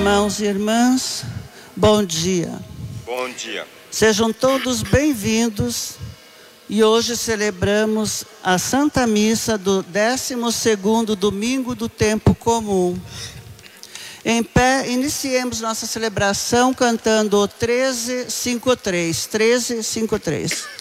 irmãos e irmãs, bom dia. Bom dia. Sejam todos bem-vindos e hoje celebramos a Santa Missa do 12º domingo do tempo comum. Em pé, iniciemos nossa celebração cantando o 1353. 1353.